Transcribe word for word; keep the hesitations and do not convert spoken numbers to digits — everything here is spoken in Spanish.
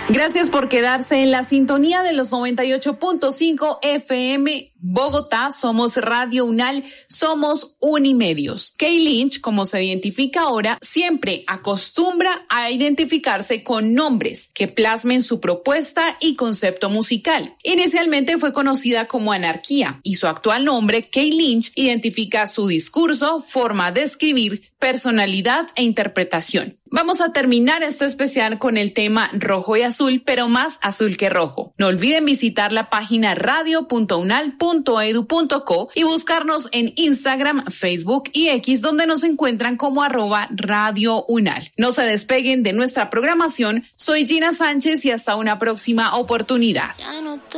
Gracias por quedarse en la sintonía de los noventa y ocho punto cinco F M Bogotá. Somos Radio Unal, somos Unimedios. Kay Lynch, como se identifica ahora, siempre acostumbra a identificarse con nombres que plasmen su propuesta y concepto musical. Inicialmente fue conocida como Anarquía y su actual nombre, Kay Lynch, identifica su discurso, forma de escribir, personalidad e interpretación. Vamos a terminar este especial con el tema Rojo y Azul, pero más azul que rojo. No olviden visitar la página radio punto unal punto edu punto co y buscarnos en Instagram, Facebook y X, donde nos encuentran como arroba Radio Unal. No se despeguen de nuestra programación. Soy Gina Sánchez y hasta una próxima oportunidad.